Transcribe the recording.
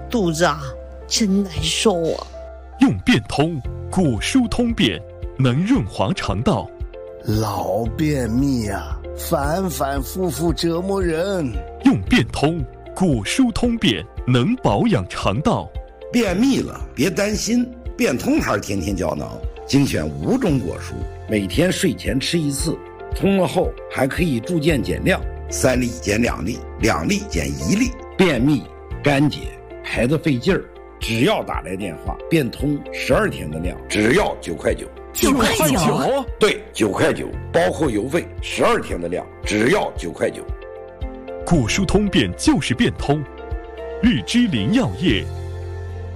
肚子啊真难受啊。 用便通，果蔬通便，能润滑肠道。 老便秘啊，反反复复折磨人。 用便通，果蔬通便，能保养肠道。 便秘了别担心，便通牌天天胶囊精选5种果蔬，每天睡前吃1次，通了后还可以助渐减量，3粒减2粒，2粒减1粒。便秘、干结、排得费劲儿，只要打来电话，便通12天的量，只要9块9。 9块9？ 对，9块9，包括邮费，12天的量，只要9块9。 果蔬通便就是便通，日之林药业